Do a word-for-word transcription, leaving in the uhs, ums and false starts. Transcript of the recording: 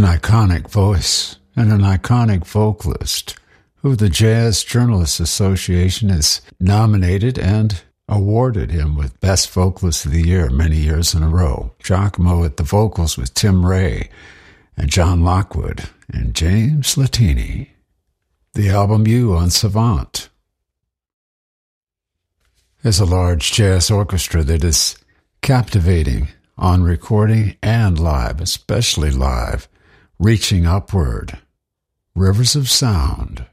iconic voice and an iconic vocalist who the Jazz Journalists Association has nominated and awarded him with Best Vocalist of the Year many years in a row. Giacomo at the vocals with Tim Ray and John Lockwood and James Latini. The album You on Savant. Is a large jazz orchestra that is captivating on recording and live, especially live, reaching upward. Rivers of Sound.